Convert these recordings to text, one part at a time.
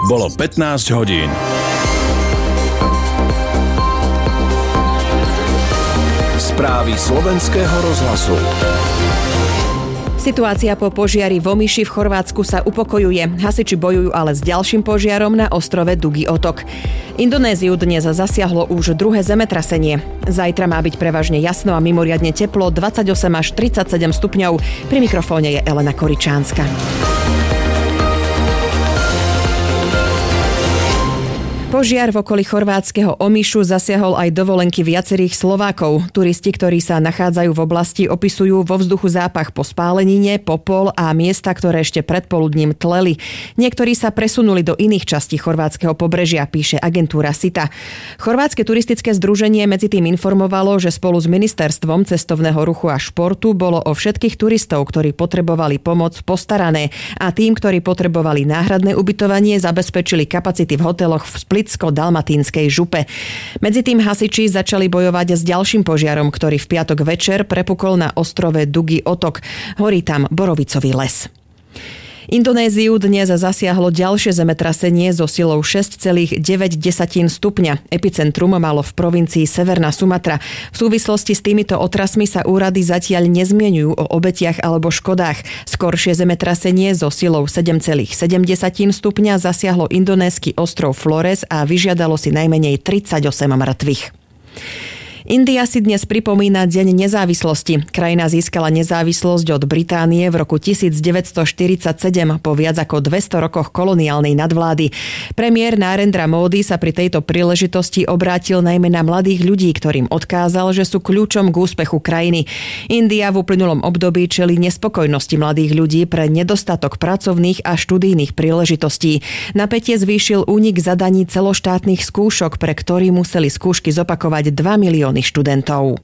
Bolo 15 hodín. Správy slovenského rozhlasu. Situácia po požiari v Omiši v Chorvátsku sa upokojuje. Hasiči bojujú ale s ďalším požiarom na ostrove Dugi Otok. Indonéziu dnes zasiahlo už druhé zemetrasenie. Zajtra má byť prevažne jasno a mimoriadne teplo, 28 až 37 stupňov. Pri mikrofóne je Elena Koričánska. Požiar v okolí chorvátskeho Omišu zasiahol aj dovolenky viacerých Slovákov. Turisti, ktorí sa nachádzajú v oblasti, opisujú vo vzduchu zápach po spálenine, popol a miesta, ktoré ešte predpoludním tleli. Niektorí sa presunuli do iných častí chorvátskeho pobrežia, píše agentúra SITA. Chorvátske turistické združenie medzi tým informovalo, že spolu s ministerstvom cestovného ruchu a športu bolo o všetkých turistov, ktorí potrebovali pomoc, postarané a tým, ktorí potrebovali náhradné ubytovanie, zabezpečili kapacity v hoteloch v Splitsko-Dalmatínskej župe. Medzi tým hasiči začali bojovať s ďalším požiarom, ktorý v piatok večer prepukol na ostrove Dugi Otok. Horí tam borovicový les. Indonéziu dnes zasiahlo ďalšie zemetrasenie so silou 6,9 stupňa. Epicentrum malo v provincii Severná Sumatra. V súvislosti s týmito otrasmi sa úrady zatiaľ nezmieňujú o obetiach alebo škodách. Skoršie zemetrasenie so silou 7,7 stupňa zasiahlo indonésky ostrov Flores a vyžiadalo si najmenej 38 mŕtvych. India si dnes pripomína Deň nezávislosti. Krajina získala nezávislosť od Británie v roku 1947 po viac ako 200 rokoch koloniálnej nadvlády. Premiér Narendra Modi sa pri tejto príležitosti obrátil najmä na mladých ľudí, ktorým odkázal, že sú kľúčom k úspechu krajiny. India v uplynulom období čelí nespokojnosti mladých ľudí pre nedostatok pracovných a študijných príležitostí. Napätie zvýšil únik zadaní celoštátnych skúšok, pre ktorý museli skúšky zopakovať 2 milióny študentov.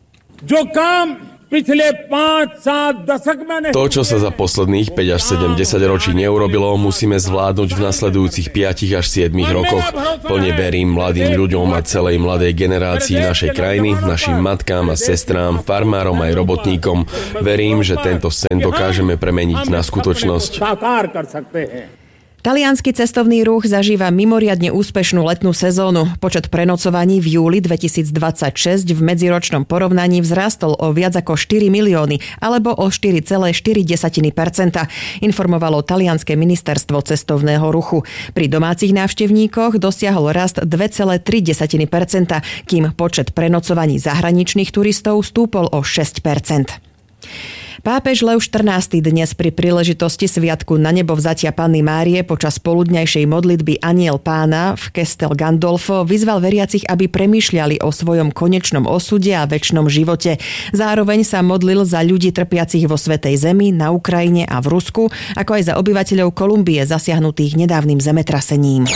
To, čo sa za posledných 5 až 7 ročí neurobilo, musíme zvládnuť v nasledujúcich 5 až 7 rokoch. Plne verím mladým ľuďom a celej mladej generácii našej krajiny, našim matkám a sestrám, farmárom aj robotníkom. Verím, že tento sen dokážeme premeniť na skutočnosť. Taliansky cestovný ruch zažíva mimoriadne úspešnú letnú sezónu. Počet prenocovaní v júli 2026 v medziročnom porovnaní vzrástol o viac ako 4 milióny, alebo o 4,4%, informovalo talianske ministerstvo cestovného ruchu. Pri domácich návštevníkoch dosiahol rast 2,3%, kým počet prenocovaní zahraničných turistov stúpol o 6%. Pápež Lev XIV dnes pri príležitosti sviatku na nebo vzatia Panny Márie počas poludňajšej modlitby Anjel Pána v Castel Gandolfo vyzval veriacich, aby premýšľali o svojom konečnom osude a večnom živote. Zároveň sa modlil za ľudí trpiacich vo Svätej Zemi, na Ukrajine a v Rusku, ako aj za obyvateľov Kolumbie zasiahnutých nedávnym zemetrasením.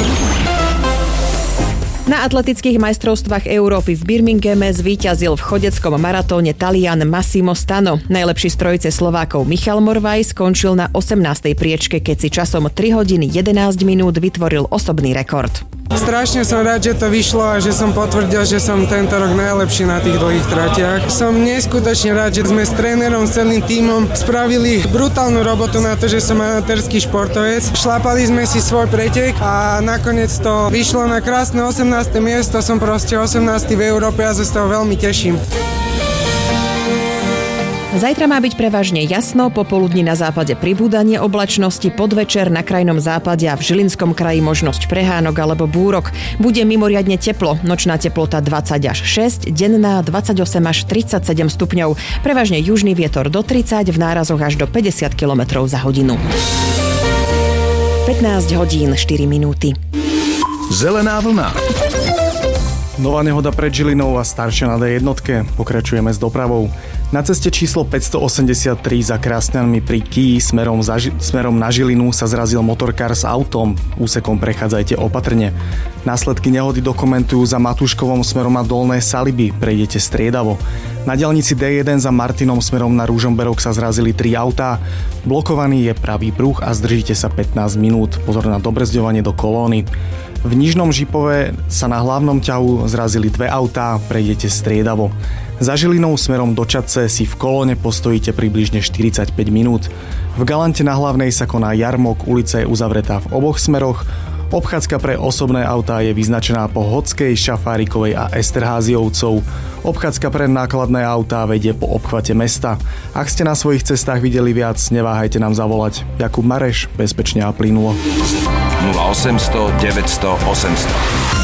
Na atletických majstrovstvách Európy v Birminghame zvíťazil v chodeckom maratóne Talian Massimo Stano. Najlepší z trojice Slovákov Michal Morvaj skončil na 18. priečke, keď si časom 3 hodiny 11 minút vytvoril osobný rekord. Strašne som rád, že to vyšlo a že som potvrdil, že som tento rok najlepší na tých dlhých tratiach. Som neskutočne rád, že sme s trénerom, s celým tímom spravili brutálnu robotu na to, že som amatérský športovec. Šlapali sme si svoj pretek a nakoniec to vyšlo na krásne 18. miesto. Som proste 18. v Európe a sa z toho veľmi teším. Zajtra má byť prevažne jasno, popoludní na západe pribúdanie oblačnosti, podvečer na krajnom západe a v Žilinskom kraji možnosť prehánok alebo búrok. Bude mimoriadne teplo, nočná teplota 20 až 6, denná 28 až 37 stupňov, prevažne južný vietor do 30, v nárazoch až do 50 km za hodinu. 15 hodín 4 minúty. Zelená vlna. Nová nehoda pred Žilinou a staršia na D1. Pokračujeme s dopravou. Na ceste číslo 583 za Krásňanmi pri Kyji smerom na Žilinu sa zrazil motorkár s autom. Úsekom prechádzajte opatrne. Následky nehody dokumentujú za Matúškovom smerom na Dolné Saliby. Prejdete striedavo. Na diaľnici D1 za Martinom smerom na Ružomberok sa zrazili 3 autá. Blokovaný je pravý pruh a zdržíte sa 15 minút. Pozor na dobrzďovanie do kolóny. V Nižnom Žipove sa na hlavnom ťahu zrazili 2 autá. Prejdete striedavo. Za Žilinou smerom do Čadce si v kolóne postojíte približne 45 minút. V Galante na Hlavnej sa koná jarmok, ulica je uzavretá v oboch smeroch. Obchádzka pre osobné autá je vyznačená po Hodskej, Šafárikovej a Esterházyovcov. Obchádzka pre nákladné autá vedie po obchvate mesta. Ak ste na svojich cestách videli viac, neváhajte nám zavolať. Jakub Mareš, bezpečne a plynulo. 0800 900 800